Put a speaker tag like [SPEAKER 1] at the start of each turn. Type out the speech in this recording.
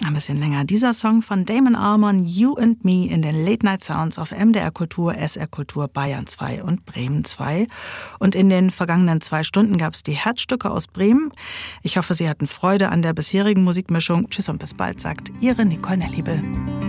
[SPEAKER 1] Ein bisschen länger. Dieser Song von Damon Albarn, You and Me, in den Late Night Sounds auf MDR Kultur, SR Kultur, Bayern 2 und Bremen 2. Und in den vergangenen 2 Stunden gab es die Herzstücke aus Bremen. Ich hoffe, Sie hatten Freude an der bisherigen Musikmischung. Tschüss und bis bald, sagt Ihre Nicole Nellibel.